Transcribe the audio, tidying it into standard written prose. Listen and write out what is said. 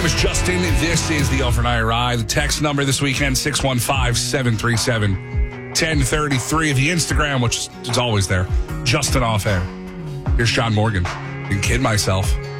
name is Justin. This is the Overnight Ride. The text number this weekend, 615-737-1033. The Instagram, which is always there, Justin Off Air. Here's John Morgan. I can kid myself.